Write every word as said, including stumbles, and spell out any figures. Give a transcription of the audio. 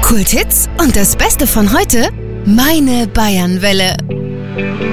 Kulthits und das Beste von heute? Meine Bayernwelle.